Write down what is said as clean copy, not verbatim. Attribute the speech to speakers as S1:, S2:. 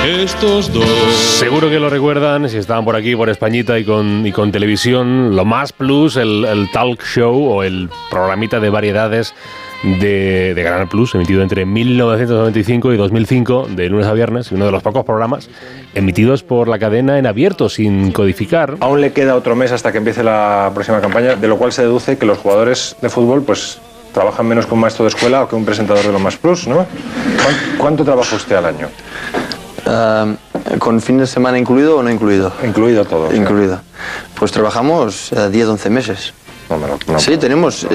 S1: estos dos.
S2: Seguro que lo recuerdan, si estaban por aquí, por Españita y con televisión, lo más plus, el talk show o el programita de variedades de Canal Plus, emitido entre 1995 y 2005, de lunes a viernes, y uno de los pocos programas emitidos por la cadena en abierto, sin codificar.
S3: Aún le queda otro mes hasta que empiece la próxima campaña, de lo cual se deduce que los jugadores de fútbol pues trabajan menos que un maestro de escuela o que un presentador de lo más plus, ¿no? ¿Cuánto trabaja usted al año?
S4: ¿Con fin de semana incluido o no incluido?
S3: Incluido todo.
S4: Incluido. Pues trabajamos 10-11 meses.
S3: No,
S4: sí, tenemos...